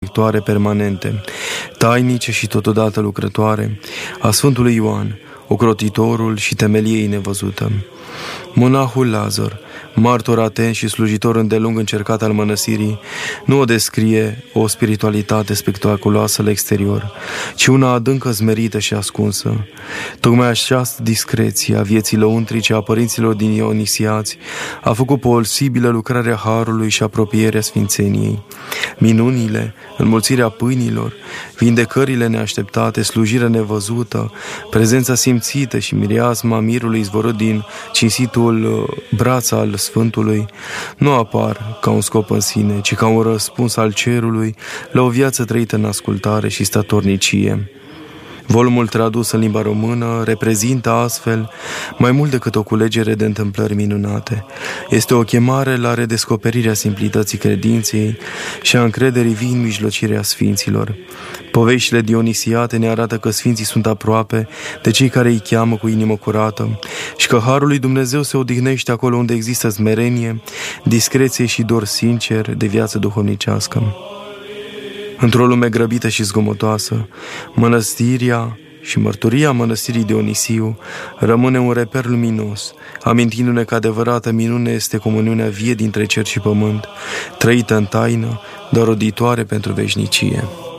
directoare permanente, tainice și totodată lucrătoare, a Sfântului Ioan, ocrotitorul și temeliei nevăzută. Monahul Lazar, martor atent și slujitor îndelung încercat al mănăstirii, nu o descrie o spiritualitate spectaculoasă la exterior, ci una adâncă, smerită și ascunsă. Tocmai această discreție a vieții lăuntrice a părinților din Ionisiați a făcut posibilă lucrarea Harului și apropierea Sfințeniei. Minunile, înmulțirea pâinilor, vindecările neașteptate, slujirea nevăzută, prezența simțită și mireasma mirului izvorât din cinstitul braț al Sfântului nu apar ca un scop în sine, ci ca un răspuns al cerului la o viață trăită în ascultare și statornicie. Volumul tradus în limba română reprezintă astfel mai mult decât o culegere de întâmplări minunate. Este o chemare la redescoperirea simplității credinței și a încrederii vii în mijlocirea sfinților. Poveștile dionisiate ne arată că sfinții sunt aproape de cei care îi cheamă cu inimă curată și că Harul lui Dumnezeu se odihnește acolo unde există smerenie, discreție și dor sincer de viață duhovnicească. Într-o lume grăbită și zgomotoasă, mănăstirea și mărturia mănăstirii Dionisiu rămâne un reper luminos, amintindu-ne că adevărată minune este comuniunea vie dintre cer și pământ, trăită în taină, dar roditoare pentru veșnicie.